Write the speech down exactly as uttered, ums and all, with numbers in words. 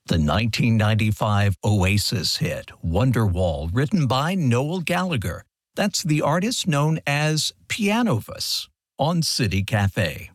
The nineteen ninety-five Oasis hit Wonderwall, written by Noel Gallagher. That's the artist known as Pianovis on City Cafe.